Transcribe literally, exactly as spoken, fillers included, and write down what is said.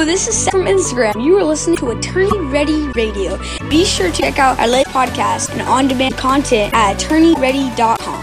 this is Seth from Instagram. You are listening to Attorney Ready Radio. Be sure to check out our latest podcast and on-demand content at attorney ready dot com.